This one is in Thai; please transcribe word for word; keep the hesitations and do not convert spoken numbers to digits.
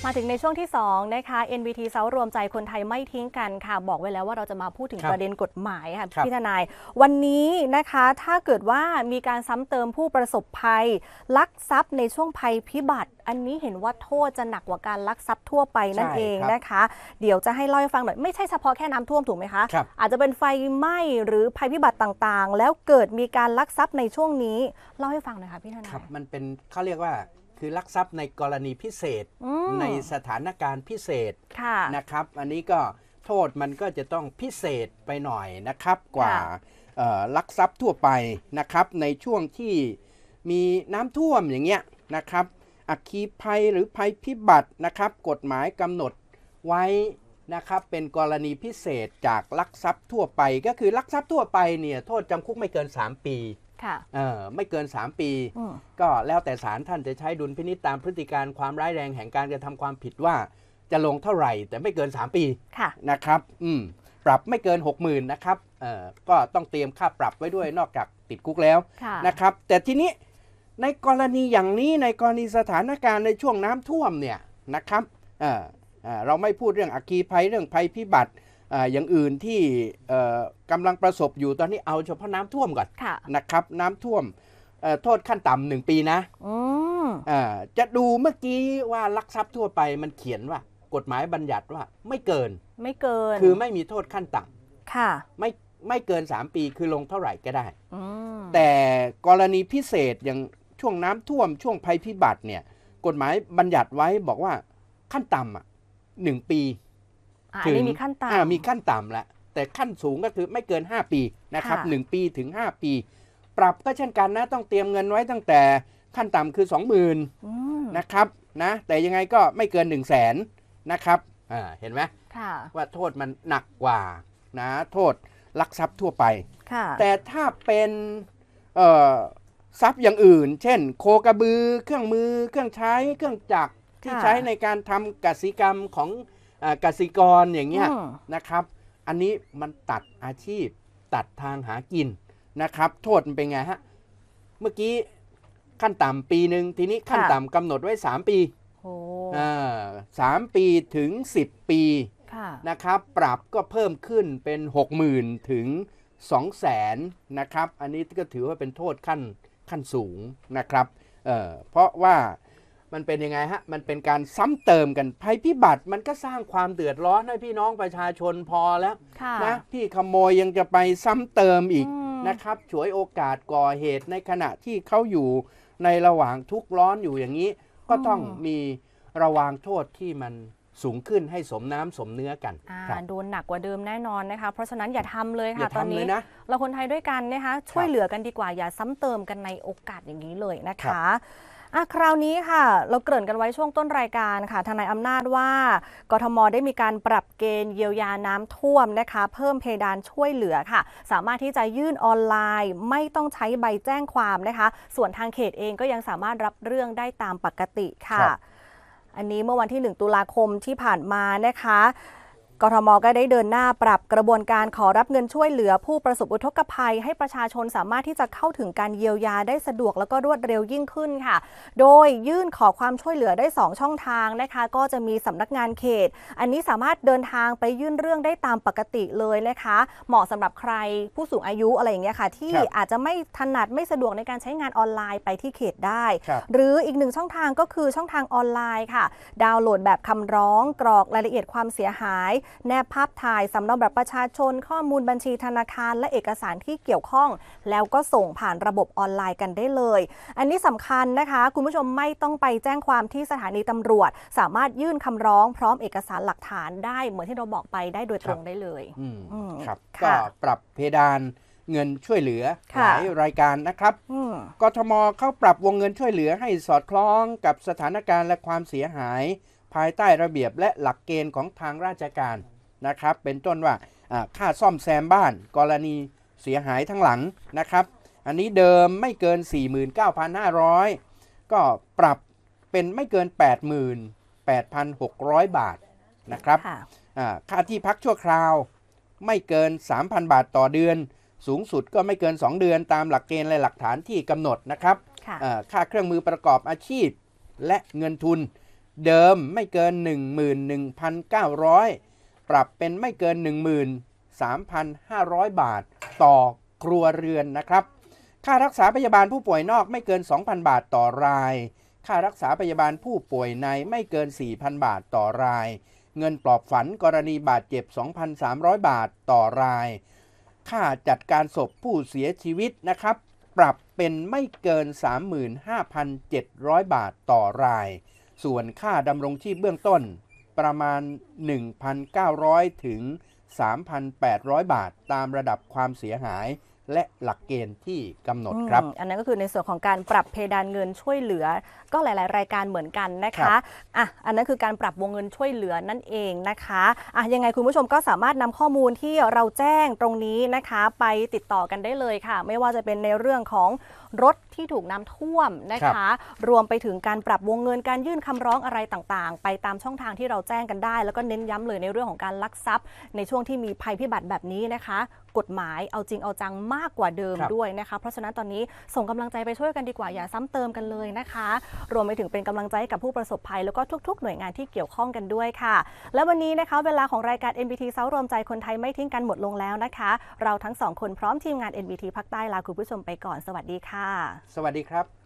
มาถึงในช่วงที่สองนะคะ เอ็น วี ที South รวมใจคนไทยไม่ทิ้งกันค่ะบอกไว้แล้วว่าเราจะมาพูดถึงประเด็นกฎหมายค่ะพี่ทนายวันนี้นะคะถ้าเกิดว่ามีการซ้ำเติมผู้ประสบภัยลักทรัพย์ในช่วงภัยพิบัติอันนี้เห็นว่าโทษจะหนักกว่าการลักทรัพย์ทั่วไปนั่นเองนะคะเดี๋ยวจะให้เล่าให้ฟังหน่อยไม่ใช่เฉพาะแค่น้ำท่วมถูกไหมคะอาจจะเป็นไฟไหม้หรือภัยพิบัติต่างๆแล้วเกิดมีการลักทรัพย์ในช่วงนี้เล่าให้ฟังหน่อยค่ะพี่ทนายครับมันเป็นเขาเรียกว่าคือลักทรัพย์ในกรณีพิเศษในสถานการณ์พิเศษนะครับอันนี้ก็โทษมันก็จะต้องพิเศษไปหน่อยนะครับกว่าลักทรัพย์ทั่วไปนะครับในช่วงที่มีน้ำท่วมอย่างเงี้ยนะครับอัคคีภัยหรือภัยพิบัตินะครับกฎหมายกำหนดไว้นะครับเป็นกรณีพิเศษจากลักทรัพย์ทั่วไปก็คือลักทรัพย์ทั่วไปเนี่ยโทษจำคุกไม่เกินสามปีเออไม่เกินสามปีก็แล้วแต่ศาลท่านจะใช้ดุลพินิจตามพฤติการความร้ายแรงแห่งการกระทำความผิดว่าจะลงเท่าไหร่แต่ไม่เกินสามปีนะครับอืมปรับไม่เกิน หกหมื่น นะครับเอ่อก็ต้องเตรียมค่าปรับไว้ด้วยนอกจากติดคุกแล้วนะครับแต่ทีนี้ในกรณีอย่างนี้ในกรณีสถานการณ์ในช่วงน้ำท่วมเนี่ยนะครับเอ่อเอ่อเราไม่พูดเรื่องอัคคีภัยเรื่องภัยพิบัติอย่างอื่นที่กำลังประสบอยู่ตอนนี้เอาเฉพาะน้ำท่วมก่อนนะครับน้ำท่วมโทษขั้นต่ำหนึ่งปีนะจะดูเมื่อกี้ว่าลักทรัพย์ทั่วไปมันเขียนว่ากฎหมายบัญญัติว่าไม่เกินไม่เกินคือไม่มีโทษขั้นต่ำค่ะไม่ไม่เกินสามปีคือลงเท่าไหร่ก็ได้แต่กรณีพิเศษอย่างช่วงน้ำท่วมช่วงภัยพิบัติเนี่ยกฎหมายบัญญัติไว้บอกว่าขั้นต่ำอ่ะหนึ่งปีถึงมีขั้นต่ำมีขั้นต่ำแล้วแต่ขั้นสูงก็คือไม่เกินห้าปีนะครับหนึ่งปีถึงห้าปีปรับก็เช่นกันนะต้องเตรียมเงินไว้ตั้งแต่ขั้นต่ำคือ สองหมื่น นะครับนะแต่ยังไงก็ไม่เกิน หนึ่งแสน นะครับอ่าเห็นไหมว่าโทษมันหนักกว่านะโทษลักทรัพย์ทั่วไปแต่ถ้าเป็นเอ่อทรัพย์อย่างอื่นเช่นโคกระบือเครื่องมือเครื่องใช้เครื่องจักรที่ใช้ในการทำกสิกรรมของกสิกรอย่างเงี้ยนะครับอันนี้มันตัดอาชีพตัดทางหากินนะครับโทษมันเป็นไงฮะเมื่อกี้ขั้นต่ำปีหนึ่งทีนี้ขั้นต่ำกำหนดไว้สามปีอ่าสามปีถึงสิบปีนะครับปรับก็เพิ่มขึ้นเป็น หกหมื่น ถึง สองแสน นะครับอันนี้ก็ถือว่าเป็นโทษขั้นขั้นสูงนะครับเอ่อเพราะว่ามันเป็นยังไงฮะมันเป็นการซ้ำเติมกันภัยพิบัติมันก็สร้างความเดือดร้อนให้พี่น้องประชาชนพอแล้วนะพี่ขโมยยังจะไปซ้ำเติมอีกนะครับฉวยโอกาสก่อเหตุในขณะที่เขาอยู่ในระหว่างทุกข์ร้อนอยู่อย่างนี้ก็ต้องมีระวางโทษที่มันสูงขึ้นให้สมน้ำสมเนื้อกันโดนหนักกว่าเดิมแน่นอนนะคะเพราะฉะนั้นอย่าทำเลยค่ะตอนนี้เราคนไทยด้วยกันนะคะช่วยเหลือกันดีกว่าอย่าซ้ำเติมกันในโอกาสอย่างนี้เลยนะคะอ่ะคราวนี้ค่ะเราเกริ่นกันไว้ช่วงต้นรายการค่ะทนายอำนาจว่ากทม.ได้มีการปรับเกณฑ์เยียวยาน้ำท่วมนะคะเพิ่มเพดานช่วยเหลือค่ะสามารถที่จะยื่นออนไลน์ไม่ต้องใช้ใบแจ้งความนะคะส่วนทางเขตเองก็ยังสามารถรับเรื่องได้ตามปกติค่ะอันนี้เมื่อวันที่หนึ่งตุลาคมที่ผ่านมานะคะกทม.ก็ได้เดินหน้าปรับกระบวนการขอรับเงินช่วยเหลือผู้ประสบอุทกภัยให้ประชาชนสามารถที่จะเข้าถึงการเยียวยาได้สะดวกแล้วก็รวดเร็วยิ่งขึ้นค่ะโดยยื่นขอความช่วยเหลือได้สองช่องทางนะคะก็จะมีสำนักงานเขตอันนี้สามารถเดินทางไปยื่นเรื่องได้ตามปกติเลยนะคะเหมาะสำหรับใครผู้สูงอายุอะไรอย่างเงี้ยค่ะที่อาจจะไม่ถนัดไม่สะดวกในการใช้งานออนไลน์ไปที่เขตได้หรืออีกหนึ่งช่องทางก็คือช่องทางออนไลน์ค่ะดาวน์โหลดแบบคำร้องกรอกรายละเอียดความเสียหายแนบภาพถ่ายสำเนาบัตรประชาชนข้อมูลบัญชีธนาคารและเอกสารที่เกี่ยวข้องแล้วก็ส่งผ่านระบบออนไลน์กันได้เลยอันนี้สำคัญนะคะคุณผู้ชมไม่ต้องไปแจ้งความที่สถานีตำรวจสามารถยื่นคำร้องพร้อมเอกสารหลักฐานได้เหมือนที่เราบอกไปได้โดยตรงได้เลยครับก็ปรับเพดานเงินช่วยเหลือหลายรายการนะครับกทม.เขาปรับวงเงินช่วยเหลือให้สอดคล้องกับสถานการณ์และความเสียหายภายใต้ระเบียบและหลักเกณฑ์ของทางราชการนะครับเป็นต้นว่าค่าซ่อมแซมบ้านกรณีเสียหายทั้งหลังนะครับอันนี้เดิมไม่เกิน สี่หมื่นเก้าพันห้าร้อย ก็ปรับเป็นไม่เกิน แปดหมื่นแปดพันหกร้อย บาทนะครับค่าที่พักชั่วคราวไม่เกิน สามพัน บาทต่อเดือนสูงสุดก็ไม่เกินสองเดือนตามหลักเกณฑ์และหลักฐานที่กำหนดนะครับค่าเครื่องมือประกอบอาชีพและเงินทุนเดิมไม่เกิน หนึ่งหมื่นหนึ่งพันเก้าร้อย ปรับเป็นไม่เกิน หนึ่งหมื่นสามพันห้าร้อย บาทต่อครัวเรือนนะครับค่ารักษาพยาบาลผู้ป่วยนอกไม่เกิน สองพัน บาทต่อรายค่ารักษาพยาบาลผู้ป่วยในไม่เกิน สี่พัน บาทต่อรายเงินปลอบฝันกรณีบาดเจ็บ สองพันสามร้อย บาทต่อรายค่าจัดการศพผู้เสียชีวิตนะครับปรับเป็นไม่เกิน สามหมื่นห้าพันเจ็ดร้อย บาทต่อรายส่วนค่าดำรงชีพเบื้องต้นประมาณ หนึ่งพันเก้าร้อย ถึง สามพันแปดร้อย บาทตามระดับความเสียหายและหลักเกณฑ์ที่กำหนดครับอันนั้นก็คือในส่วนของการปรับเพดานเงินช่วยเหลือก็หลายๆรายการเหมือนกันนะคะอ่ะอันนั้นคือการปรับวงเงินช่วยเหลือนั่นเองนะคะอ่ะยังไงคุณผู้ชมก็สามารถนำข้อมูลที่เราแจ้งตรงนี้นะคะไปติดต่อกันได้เลยค่ะไม่ว่าจะเป็นในเรื่องของรถที่ถูกน้ำท่วมนะคะรวมไปถึงการปรับวงเงินการยื่นคำร้องอะไรต่างๆไปตามช่องทางที่เราแจ้งกันได้แล้วก็เน้นย้ำเลยในเรื่องของการลักทรัพย์ในช่วงที่มีภัยพิบัติแบบนี้นะคะกฎหมายเอาจริงเอาจังมากกว่าเดิมด้วยนะคะเพราะฉะนั้นตอนนี้ส่งกำลังใจไปช่วยกันดีกว่าอย่าซ้ำเติมกันเลยนะคะรวมไปถึงเป็นกำลังใจกับผู้ประสบภัยแล้วก็ทุกๆหน่วยงานที่เกี่ยวข้องกันด้วยค่ะและวันนี้นะคะเวลาของรายการ เอ็น บี ที เซารวมใจคนไทยไม่ทิ้งกันหมดลงแล้วนะคะเราทั้งสองคนพร้อมทีมงาน เอ็น บี ที ภาคใต้ลาคุณผู้ชมไปก่อนสวัสดีค่ะสวัสดีครับ